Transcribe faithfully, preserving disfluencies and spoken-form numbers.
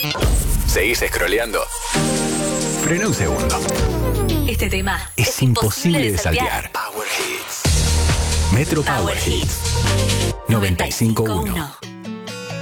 ¿Seguís scrolleando? Frena un segundo. Este tema Es, es imposible imposible de de saltear. Power Hits. Metro Power, Power Hits. Hits. noventa y cinco noventa y cinco punto uno. punto uno.